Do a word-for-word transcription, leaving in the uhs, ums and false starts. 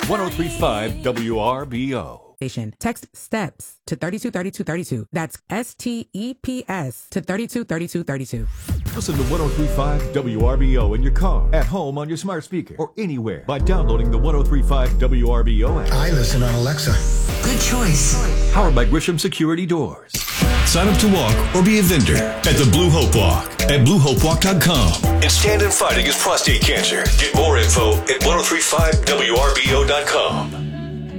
ten thirty-five W R B O. Text STEPS to thirty-two thirty-two thirty-two. That's S T E P S to thirty-two thirty-two thirty-two. Listen to ten thirty-five W R B O in your car, at home on your smart speaker, or anywhere by downloading the ten thirty-five W R B O app. I listen on Alexa. Good choice. Powered by Grisham Security Doors. Sign up to walk or be a vendor at the Blue Hope Walk at blue hope walk dot com. And stand and fight against prostate cancer. Get more info at ten thirty-five W R B O dot com.